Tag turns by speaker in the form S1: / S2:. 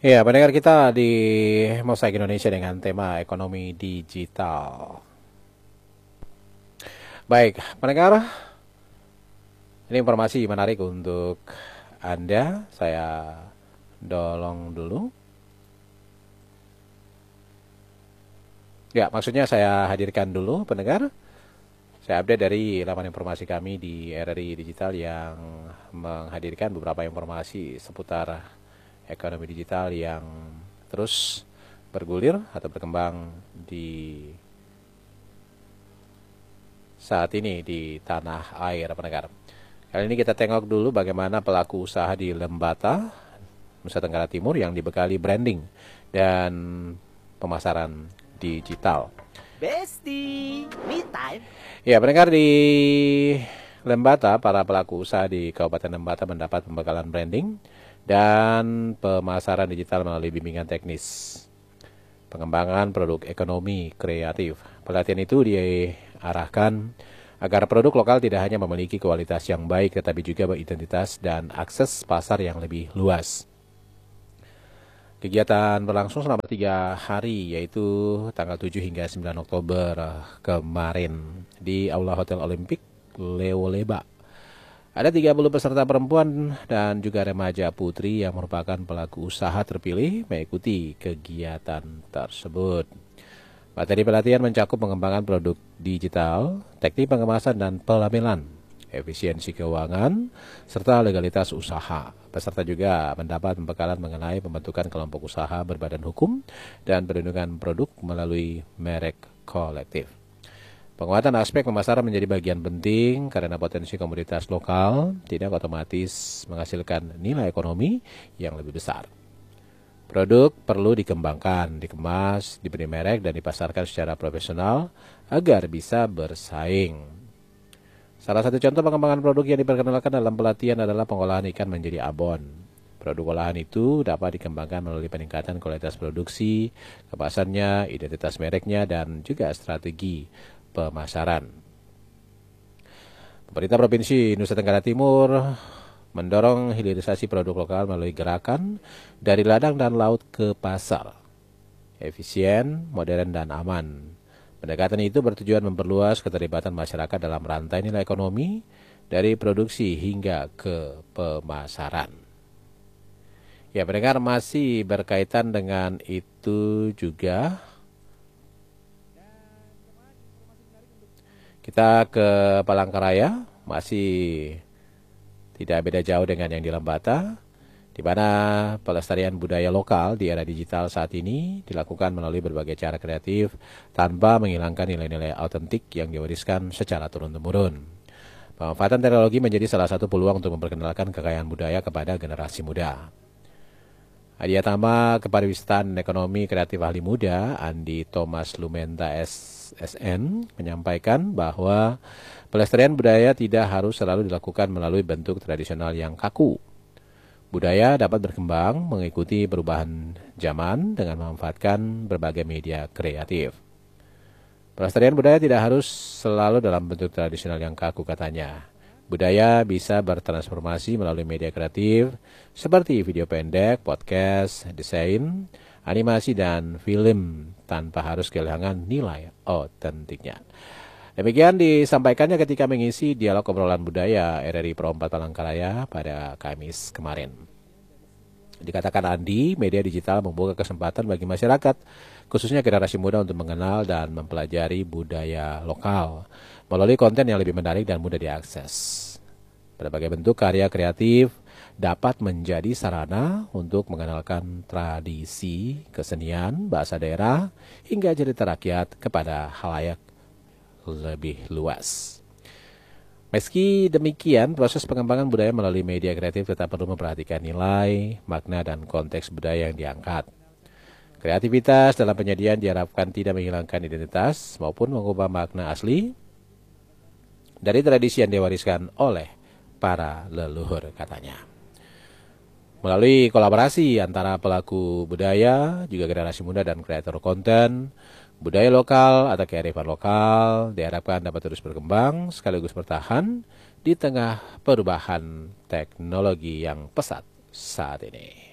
S1: Ya, pendengar kita di Mosaik Indonesia dengan tema ekonomi digital. Baik, pendengar, ini informasi menarik untuk Anda. Saya dolong dulu. Ya, maksudnya saya hadirkan dulu, pendengar. Saya update dari laman informasi kami di RRI Digital yang menghadirkan beberapa informasi seputar ekonomi digital yang terus bergulir atau berkembang di saat ini di tanah air, pendengar. Kali ini kita tengok dulu bagaimana pelaku usaha di Lembata, Nusa Tenggara Timur yang dibekali branding dan pemasaran digital.
S2: Bestie, me time.
S1: Ya, pendengar di Lembata, para pelaku usaha di Kabupaten Lembata mendapat pembekalan branding dan pemasaran digital melalui bimbingan teknis, pengembangan produk ekonomi kreatif. Pelatihan itu diarahkan agar produk lokal tidak hanya memiliki kualitas yang baik, tetapi juga beridentitas dan akses pasar yang lebih luas. Kegiatan berlangsung selama 3 hari, yaitu tanggal 7 hingga 9 Oktober kemarin di Aula Hotel Olimpik Leoleba. Ada 30 peserta perempuan dan juga remaja putri yang merupakan pelaku usaha terpilih mengikuti kegiatan tersebut. Materi pelatihan mencakup pengembangan produk digital, teknik pengemasan dan pelabelan, efisiensi keuangan, serta legalitas usaha. Peserta juga mendapat pembekalan mengenai pembentukan kelompok usaha berbadan hukum dan perlindungan produk melalui merek kolektif. Penguatan aspek pemasaran menjadi bagian penting karena potensi komoditas lokal tidak otomatis menghasilkan nilai ekonomi yang lebih besar. Produk perlu dikembangkan, dikemas, diberi merek, dan dipasarkan secara profesional agar bisa bersaing. Salah satu contoh pengembangan produk yang diperkenalkan dalam pelatihan adalah pengolahan ikan menjadi abon. Produk olahan itu dapat dikembangkan melalui peningkatan kualitas produksi, kemasannya, identitas mereknya, dan juga strategi pemasaran. Pemerintah Provinsi Nusa Tenggara Timur mendorong hilirisasi produk lokal melalui gerakan dari ladang dan laut ke pasar. Efisien, modern, dan aman. Pendekatan itu bertujuan memperluas keterlibatan masyarakat dalam rantai nilai ekonomi dari produksi hingga ke pemasaran. Ya, pendengar, masih berkaitan dengan itu juga kita ke Palangkaraya, masih tidak beda jauh dengan yang di Lembata, di mana pelestarian budaya lokal di era digital saat ini dilakukan melalui berbagai cara kreatif tanpa menghilangkan nilai-nilai autentik yang diwariskan secara turun-temurun. Pemanfaatan teknologi menjadi salah satu peluang untuk memperkenalkan kekayaan budaya kepada generasi muda. Hadiah Tama Kepariwisataan Ekonomi Kreatif Ahli Muda Andi Thomas Lumenta SSN menyampaikan bahwa pelestarian budaya tidak harus selalu dilakukan melalui bentuk tradisional yang kaku. Budaya dapat berkembang mengikuti perubahan zaman dengan memanfaatkan berbagai media kreatif. Pelestarian budaya tidak harus selalu dalam bentuk tradisional yang kaku, katanya. Budaya bisa bertransformasi melalui media kreatif seperti video pendek, podcast, desain, animasi, dan film tanpa harus kehilangan nilai otentiknya. Demikian disampaikannya ketika mengisi dialog obrolan budaya RRI Pro 4 Palangkaraya pada Kamis kemarin. Dikatakan Andi, media digital membuka kesempatan bagi masyarakat, khususnya generasi muda, untuk mengenal dan mempelajari budaya lokal melalui konten yang lebih menarik dan mudah diakses. Berbagai bentuk karya kreatif dapat menjadi sarana untuk mengenalkan tradisi, kesenian, bahasa daerah, hingga cerita rakyat kepada khalayak lebih luas. Meski demikian, proses pengembangan budaya melalui media kreatif tetap perlu memperhatikan nilai, makna, dan konteks budaya yang diangkat. Kreativitas dalam penyajian diharapkan tidak menghilangkan identitas maupun mengubah makna asli dari tradisi yang diwariskan oleh para leluhur, katanya. Melalui kolaborasi antara pelaku budaya, juga generasi muda dan kreator konten, budaya lokal atau kearifan lokal diharapkan dapat terus berkembang sekaligus bertahan di tengah perubahan teknologi yang pesat saat ini.